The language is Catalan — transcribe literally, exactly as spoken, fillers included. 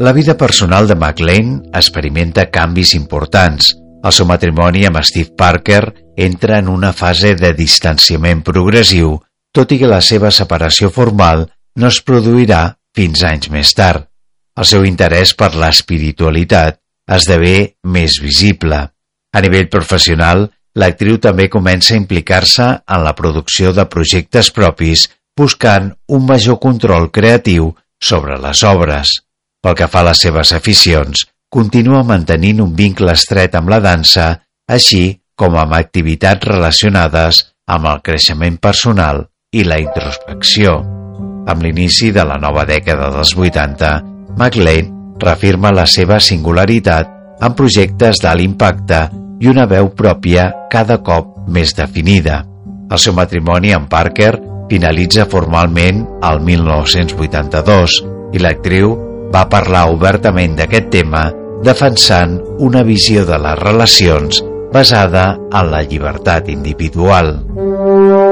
La vida personal de McLean experimenta canvis importants. El seu matrimoni amb Steve Parker entra en una fase de distanciament progressiu, tot i que la seva separació formal no es produirà fins anys més tard. El seu interès per l'espiritualitat esdevé més visible. A nivell professional, l'actriu també comença a implicar-se en la producció de projectes propis, buscant un major control creatiu sobre les obres. Pel que fa a les seves aficions, continua mantenint un vincle estret amb la dansa, així com amb activitats relacionades amb el creixement personal i la introspecció. Amb l'inici de la nova dècada dels vuitanta, McLean reafirma la seva singularitat amb projectes d'alt impacte i una veu pròpia cada cop més definida. El seu matrimoni amb Parker finalitza formalment el mil nou-cents vuitanta-dos i l'actriu va parlar obertament d'aquest tema, defensant una visió de les relacions basada en la llibertat individual.